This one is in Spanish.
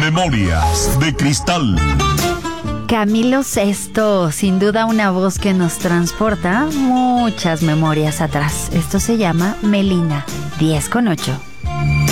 Memorias de Cristal. Camilo Sesto, sin duda una voz que nos transporta muchas memorias atrás. Esto se llama Melina, 10 con 8.